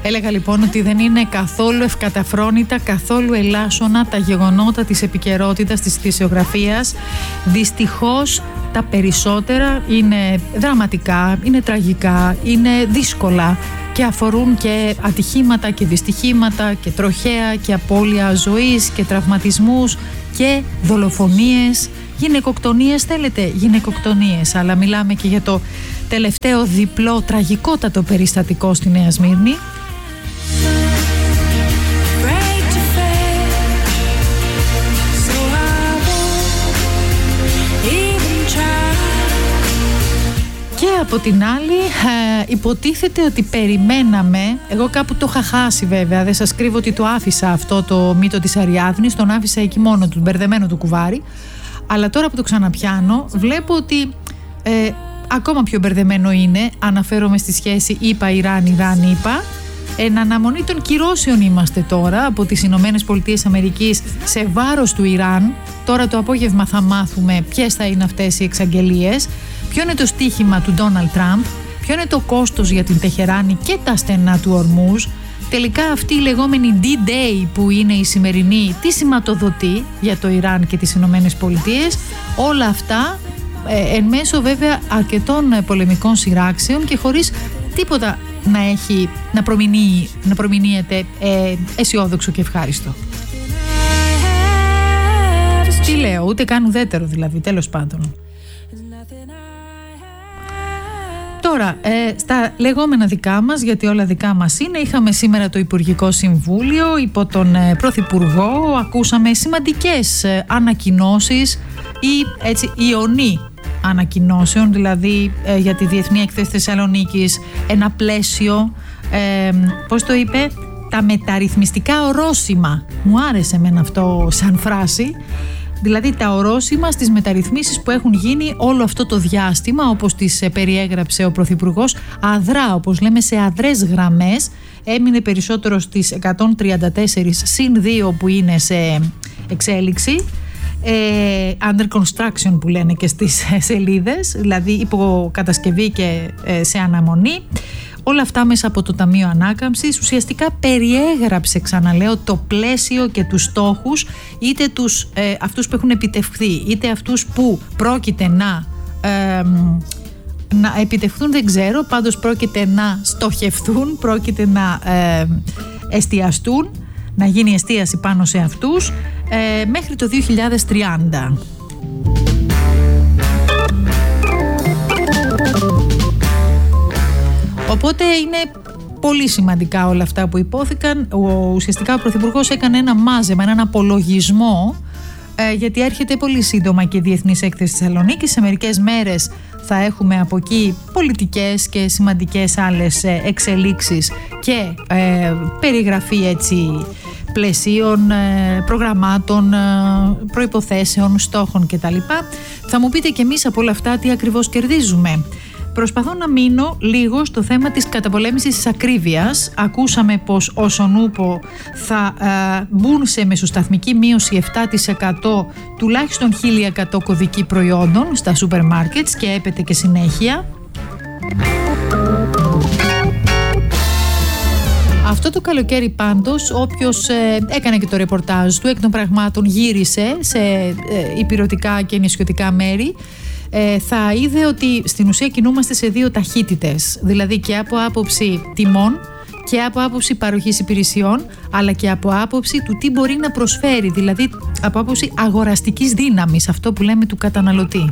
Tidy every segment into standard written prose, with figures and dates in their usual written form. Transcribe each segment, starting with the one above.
Έλεγα λοιπόν ότι δεν είναι καθόλου ευκαταφρόνητα, καθόλου ελάσσονα τα γεγονότα της επικαιρότητας, της θησιογραφίας. Δυστυχώς τα περισσότερα είναι δραματικά, είναι τραγικά, είναι δύσκολα και αφορούν και ατυχήματα και δυστυχήματα και τροχαία και απώλεια ζωής και τραυματισμούς και δολοφονίες, γυναικοκτονίες, θέλετε γυναικοκτονίες, αλλά μιλάμε και για το τελευταίο διπλό τραγικότατο περιστατικό στη Νέα Σμύρνη. Και από την άλλη υποτίθεται ότι περιμέναμε, εγώ κάπου το είχα χάσει βέβαια, δεν σας κρύβω ότι το άφησα αυτό το μύτο της Αριάδνης, τον άφησα εκεί μόνο του, μπερδεμένο του κουβάρι, αλλά τώρα που το ξαναπιάνω βλέπω ότι ακόμα πιο μπερδεμένο είναι. Αναφέρομαι στη σχέση ΗΠΑ-Ιράν, Ιράν-ΗΠΑ. Εν αναμονή των κυρώσεων είμαστε τώρα από τις Ηνωμένες Πολιτείες Αμερικής σε βάρος του Ιράν. Τώρα το απόγευμα θα μάθουμε ποιες θα είναι αυτές οι εξαγγελίες, ποιο είναι το στίχημα του Ντόναλντ Τραμπ, ποιο είναι το κόστος για την Τεχεράνη και τα στενά του Ορμούζ. Τελικά αυτή η λεγόμενη D-Day που είναι η σημερινή, τι σηματοδοτεί για το Ιράν και τις Ηνωμένες Πολιτείες. Όλα αυτά εν μέσω βέβαια αρκετών πολεμικών σειράξεων και χωρίς τίποτα να προμηνύεται αισιόδοξο και ευχάριστο. Τι λέω, ούτε καν ουδέτερο δηλαδή, τέλος πάντων. Τώρα, στα λεγόμενα δικά μας, γιατί όλα δικά μας είναι, είχαμε σήμερα το Υπουργικό Συμβούλιο υπό τον Πρωθυπουργό, ακούσαμε σημαντικές ανακοινώσεις ή έτσι ιονή ανακοινώσεων, δηλαδή για τη Διεθνή Έκθεση Θεσσαλονίκης, ένα πλαίσιο, πώς το είπε, τα μεταρρυθμιστικά ορόσημα. Μου άρεσε εμένα αυτό σαν φράση. Δηλαδή τα ορόσημα στις μεταρρυθμίσεις που έχουν γίνει όλο αυτό το διάστημα, όπως τις περιέγραψε ο Πρωθυπουργός, αδρά, όπως λέμε, σε αδρές γραμμές. Έμεινε περισσότερο στις 134 συν 2 που είναι σε εξέλιξη, under construction που λένε και στις σελίδες, δηλαδή υποκατασκευή και σε αναμονή. Όλα αυτά μέσα από το Ταμείο Ανάκαμψης. Ουσιαστικά περιέγραψε, ξαναλέω, το πλαίσιο και τους στόχους, είτε αυτούς που έχουν επιτευχθεί, είτε αυτούς που πρόκειται να επιτευχθούν, δεν ξέρω, πάντως πρόκειται να στοχευθούν, πρόκειται να εστιαστούν, να γίνει εστίαση πάνω σε αυτούς μέχρι το 2030. Οπότε είναι πολύ σημαντικά όλα αυτά που υπόθηκαν. Ουσιαστικά ο Πρωθυπουργός έκανε ένα μάζεμα, έναν απολογισμό, γιατί έρχεται πολύ σύντομα και η Διεθνής Έκθεση Θεσσαλονίκης. Σε μερικές μέρες θα έχουμε από εκεί πολιτικές και σημαντικές άλλες εξελίξεις και περιγραφή έτσι πλαισίων, προγραμμάτων, προϋποθέσεων, στόχων κτλ. Θα μου πείτε και εμείς από όλα αυτά τι ακριβώς κερδίζουμε. Προσπαθώ να μείνω λίγο στο θέμα της καταπολέμησης της ακρίβειας. Ακούσαμε πως όσον ούπο θα μπουν σε μεσοσταθμική μείωση 7% τουλάχιστον 1.100 κωδικοί προϊόντων στα σούπερ μάρκετς και έπεται και συνέχεια. Αυτό το καλοκαίρι πάντως, όποιος έκανε και το ρεπορτάζ του, εκ των πραγμάτων γύρισε σε ηπειρωτικά και νησιωτικά μέρη, θα είδε ότι στην ουσία κινούμαστε σε δύο ταχύτητες, δηλαδή και από άποψη τιμών και από άποψη παροχής υπηρεσιών, αλλά και από άποψη του τι μπορεί να προσφέρει, δηλαδή από άποψη αγοραστικής δύναμης, αυτό που λέμε του καταναλωτή.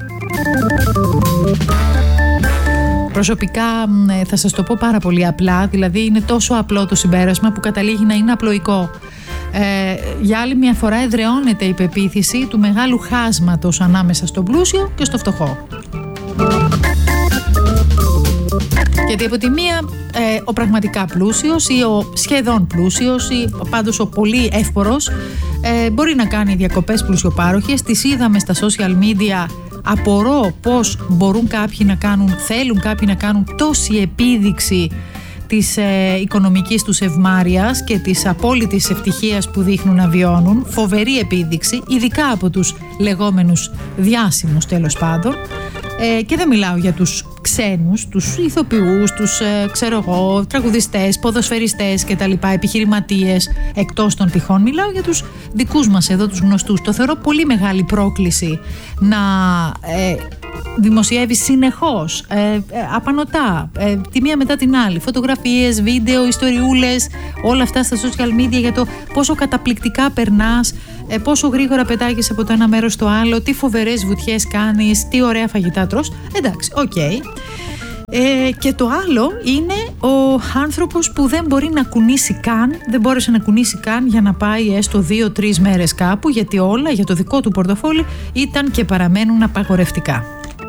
Προσωπικά θα σας το πω πάρα πολύ απλά, δηλαδή είναι τόσο απλό το συμπέρασμα που καταλήγει να είναι απλοϊκό. Για άλλη μια φορά εδραιώνεται η πεποίθηση του μεγάλου χάσματος ανάμεσα στον πλούσιο και στο φτωχό. Γιατί από τη μία ο πραγματικά πλούσιος ή ο σχεδόν πλούσιος ή πάντως ο πολύ εύπορος μπορεί να κάνει διακοπές πλουσιοπάροχες. Τις είδαμε στα social media. Απορώ πώς μπορούν κάποιοι να κάνουν, θέλουν κάποιοι να κάνουν τόση επίδειξη της οικονομικής τους ευμάρειας και της απόλυτης ευτυχίας που δείχνουν να βιώνουν. Φοβερή επίδειξη, ειδικά από τους λεγόμενους διάσημους τέλος πάντων. Και δεν μιλάω για τους ξένους, τους ηθοποιούς, τους τραγουδιστές, ποδοσφαιριστές κτλ, επιχειρηματίες εκτός των τυχών. Μιλάω για τους δικούς μας εδώ, τους γνωστούς. Το θεωρώ πολύ μεγάλη πρόκληση να δημοσιεύει συνεχώς, απανωτά, τη μία μετά την άλλη, φωτογραφίες, βίντεο, ιστοριούλες, όλα αυτά στα social media για το πόσο καταπληκτικά περνάς, πόσο γρήγορα πετάγεις από το ένα μέρος στο άλλο, τι φοβερές βουτιές κάνεις, τι ωραία φαγητά τρως. Εντάξει, οκ. Και το άλλο είναι ο άνθρωπος που δεν μπορεί να κουνήσει καν, δεν μπόρεσε να κουνήσει καν για να πάει έστω 2-3 μέρες κάπου, γιατί όλα για το δικό του πορτοφόλι ήταν και παραμένουν απαγορευτικά.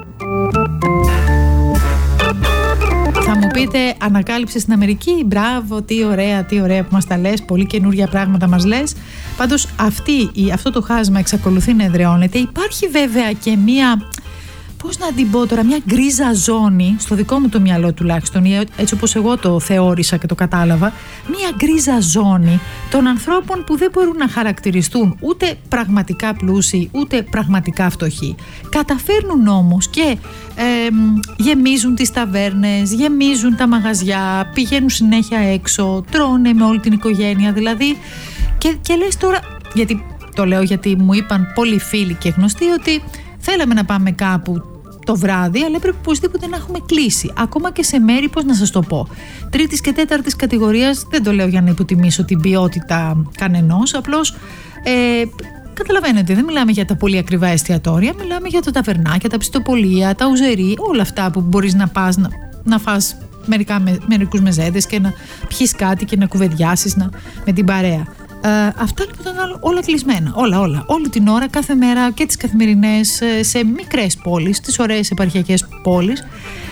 Θα μου πείτε, ανακάλυψε στην Αμερική, μπράβο, τι ωραία που μας τα λες, πολύ καινούργια πράγματα μας λες. Πάντως αυτό το χάσμα εξακολουθεί να εδραιώνεται. Υπάρχει βέβαια και μία, πώς να την πω τώρα, μια γκρίζα ζώνη, στο δικό μου το μυαλό τουλάχιστον, έτσι όπως εγώ το θεώρησα και το κατάλαβα, μια γκρίζα ζώνη των ανθρώπων που δεν μπορούν να χαρακτηριστούν ούτε πραγματικά πλούσιοι, ούτε πραγματικά φτωχοί. Καταφέρνουν όμως και γεμίζουν τις ταβέρνες, γεμίζουν τα μαγαζιά, πηγαίνουν συνέχεια έξω, τρώνε με όλη την οικογένεια, δηλαδή, και λες τώρα, γιατί το λέω γιατί μου είπαν πολλοί φίλοι και γνωστοί ότι θέλαμε να πάμε κάπου το βράδυ, αλλά έπρεπε οπωσδήποτε να έχουμε κλείσει. Ακόμα και σε μέρη, πώς να σας το πω, 3ης και 4ης κατηγορίας, δεν το λέω για να υποτιμήσω την ποιότητα κανενός, απλώς καταλαβαίνετε, δεν μιλάμε για τα πολύ ακριβά εστιατόρια, μιλάμε για τα ταβερνάκια, τα πιστοπολία, τα ουζερί, όλα αυτά που μπορείς να πας να φας μερικούς μεζέδες και να πιεις κάτι και να κουβεντιάσεις με την παρέα. Αυτά λοιπόν ήταν όλα κλεισμένα, όλη την ώρα, κάθε μέρα και τις καθημερινές, σε μικρές πόλεις, τις ωραίες επαρχιακές πόλεις,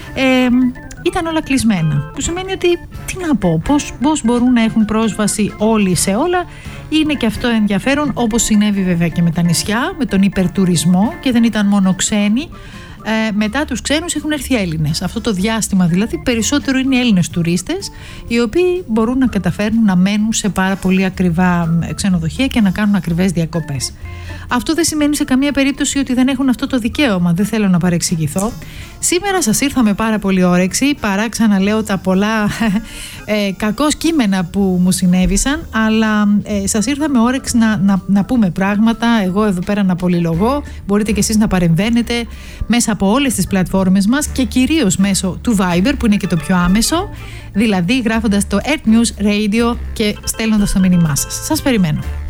ήταν όλα κλεισμένα, που σημαίνει ότι, τι να πω, πώς μπορούν να έχουν πρόσβαση όλοι σε όλα. Είναι και αυτό ενδιαφέρον, όπως συνέβη βέβαια και με τα νησιά, με τον υπερτουρισμό, και δεν ήταν μόνο ξένοι. Μετά τους ξένους έχουν έρθει Έλληνες. Αυτό το διάστημα δηλαδή περισσότερο είναι Έλληνες τουρίστες, οι οποίοι μπορούν να καταφέρνουν να μένουν σε πάρα πολύ ακριβά ξενοδοχεία και να κάνουν ακριβές διακοπές. Αυτό δεν σημαίνει σε καμία περίπτωση ότι δεν έχουν αυτό το δικαίωμα, δεν θέλω να παρεξηγηθώ. Σήμερα σας ήρθα με πάρα πολύ όρεξη, παρά ξαναλέω τα πολλά κακώς κείμενα που μου συνέβησαν, αλλά σας ήρθα με όρεξη να πούμε πράγματα, εγώ εδώ πέρα να πολυλογώ, μπορείτε και εσείς να παρεμβαίνετε μέσα από όλες τις πλατφόρμες μας και κυρίως μέσω του Viber, που είναι και το πιο άμεσο, δηλαδή γράφοντας το Earth News Radio και στέλνοντας το μήνυμά σας. Σας περιμένω.